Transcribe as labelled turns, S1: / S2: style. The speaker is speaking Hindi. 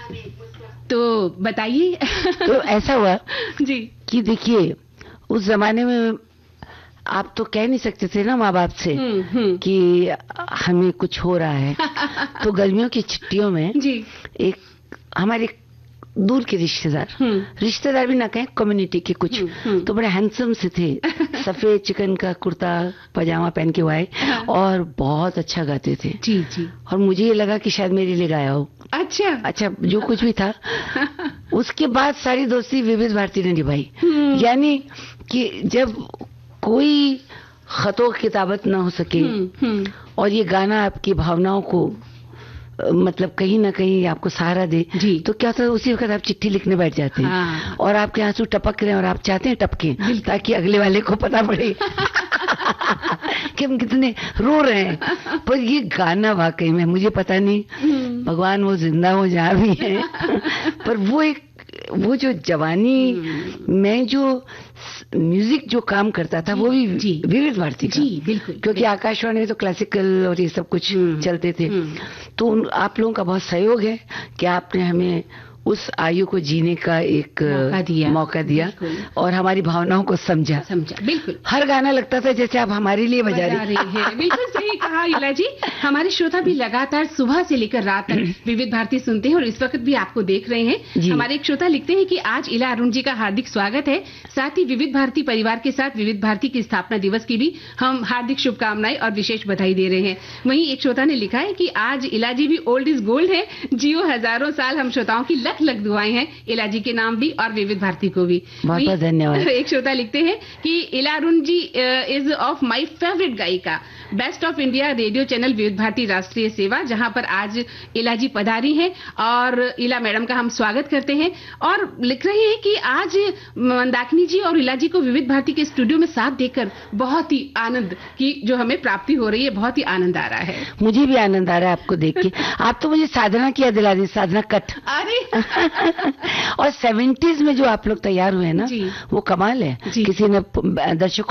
S1: तो बताइए।
S2: तो ऐसा हुआ
S1: जी
S2: कि देखिए, उस जमाने में आप तो कह नहीं सकते थे ना माँ बाप से कि हमें कुछ हो रहा है। तो गर्मियों की छुट्टियों में
S1: जी
S2: एक हमारे दूर के रिश्तेदार भी ना कहें, कम्युनिटी के कुछ तो बड़े हैंडसम से थे, सफेद चिकन का कुर्ता पजामा पहन के आए और बहुत अच्छा गाते थे।
S1: जी जी।
S2: और मुझे ये लगा कि शायद मेरे लिए गाया हो। अच्छा जो कुछ भी था। उसके बाद सारी दोस्ती विविध भारती ने निभाई। यानी कि जब कोई खतों किताबत ना हो सके और ये गाना आपकी भावनाओं को मतलब कहीं ना कहीं आपको सहारा दे, तो क्या होता है, उसी वक्त आप चिट्ठी लिखने बैठ जाते हैं और आपके आंसू टपक रहे हैं और आप चाहते हैं टपके ताकि अगले वाले को पता पड़े कि हम कितने रो रहे हैं। पर ये गाना वाकई में मुझे पता नहीं भगवान वो जिंदा हो जहाँ भी है, पर वो जो जवानी में जो म्यूजिक जो काम करता था वो भी विविध भारती का।
S1: जी बिल्कुल,
S2: क्योंकि आकाशवाणी में तो क्लासिकल और ये सब कुछ चलते थे। तो आप लोगों का बहुत सहयोग है कि आपने हमें उस आयु को जीने का एक मौका दिया और हमारी भावनाओं को समझा।
S1: बिल्कुल।
S2: हर गाना लगता था जैसे आप हमारे लिए बजा रही
S1: हैं। बिल्कुल सही कहा इला जी। हमारे श्रोता भी लगातार सुबह से लेकर रात तक विविध भारती सुनते हैं और इस वक्त भी आपको देख रहे हैं। हमारे एक श्रोता लिखते हैं कि आज इला अरुण जी का हार्दिक स्वागत है, साथ ही विविध भारती परिवार के साथ विविध भारती की स्थापना दिवस की भी हम हार्दिक शुभकामनाएं और विशेष बधाई दे रहे हैं। वहीं एक श्रोता ने लिखा है कि आज इला जी भी ओल्ड इज गोल्ड है, जियो हजारों साल। हम श्रोताओं की लख दुआएं हैं इला जी के नाम भी और विविध भारती को भी।
S2: बहुत बहुत धन्यवाद।
S1: एक श्रोता लिखते हैं कि इला Arun ji is of my favourite गायिका, best of India radio channel विविध भारती राष्ट्रीय सेवा, जहां पर आज इला जी पधारी हैं और इला मैडम का हम स्वागत करते हैं। और लिख रहे हैं कि आज मंदाकिनी जी और इला जी को विविध भारती के स्टूडियो में साथ देकर बहुत ही आनंद की जो हमें प्राप्ति हो रही है, बहुत ही आनंद आ रहा है।
S2: मुझे भी आनंद आ रहा है आपको देख के। आप तो मुझे साधना किया दिला दी, साधना कट।
S1: अरे
S2: और 70s में जो आप लोग तैयार हुए ना, वो कमाल है। किसी ने दर्शकों